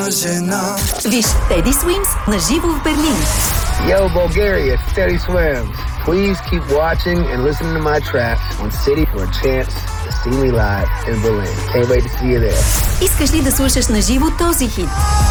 Виж Teddy Swims на живо в Берлин. Yo, Bulgaria, Teddy Swims. Please keep watching and listening to my tracks on City for a chance see me live in Berlin. Can't wait to see you there. Искаш ли да слушаш на живо този хит?